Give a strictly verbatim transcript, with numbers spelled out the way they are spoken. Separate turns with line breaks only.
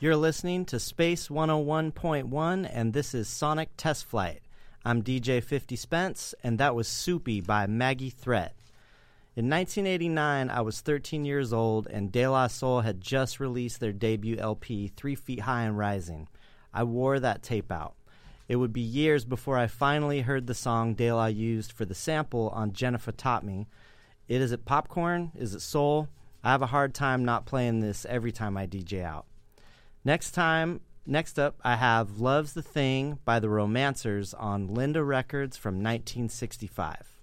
You're listening to Space one oh one point one, and this is Sonic Test Flight. I'm D J fifty Spence, and that was Soupy by Maggie Threat. In nineteen eighty-nine, I was thirteen years old, and De La Soul had just released their debut L P, Three Feet High and Rising. I wore that tape out. It would be years before I finally heard the song De La used for the sample on Jennifer Taught Me. It is it popcorn? Is it soul? I have a hard time not playing this every time I D J out. Next time, next up, I have Love's the Thing by the Romancers on Linda Records from nineteen sixty-five.